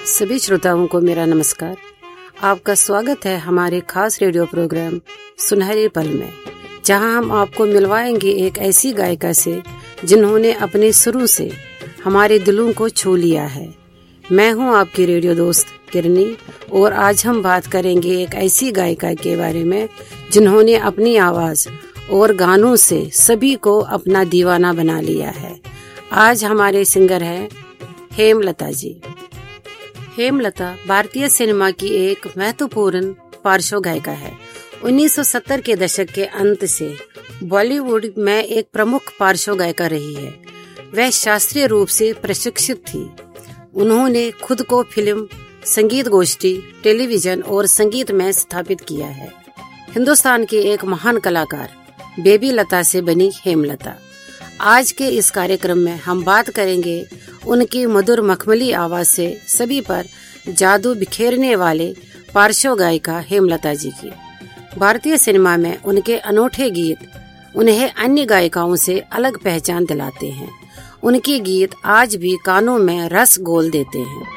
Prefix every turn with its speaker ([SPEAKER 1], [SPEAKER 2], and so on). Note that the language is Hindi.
[SPEAKER 1] सभी श्रोताओं को मेरा नमस्कार। आपका स्वागत है हमारे खास रेडियो प्रोग्राम सुनहरे पल में, जहां हम आपको मिलवाएंगे एक ऐसी गायिका से जिन्होंने अपने सुरों से हमारे दिलों को छू लिया है। मैं हूं आपकी रेडियो दोस्त किरनी और आज हम बात करेंगे एक ऐसी गायिका के बारे में जिन्होंने अपनी आवाज और गानों से सभी को अपना दीवाना बना लिया है। आज हमारे सिंगर हैं हेमलता जी। हेमलता भारतीय सिनेमा की एक महत्वपूर्ण पार्श्व गायिका है। 1970 के दशक के अंत से बॉलीवुड में एक प्रमुख पार्श्व गायिका रही है। वह शास्त्रीय रूप से प्रशिक्षित थी। उन्होंने खुद को फिल्म, संगीत गोष्ठी, टेलीविजन और संगीत में स्थापित किया है। हिंदुस्तान की एक महान कलाकार बेबी लता से बनी हेमलता। आज के इस कार्यक्रम में हम बात करेंगे उनकी मधुर मखमली आवाज से सभी पर जादू बिखेरने वाले पार्श्व गायिका हेमलता जी की। भारतीय सिनेमा में उनके अनूठे गीत उन्हें अन्य गायिकाओं से अलग पहचान दिलाते हैं। उनके गीत आज भी कानों में रस घोल देते हैं।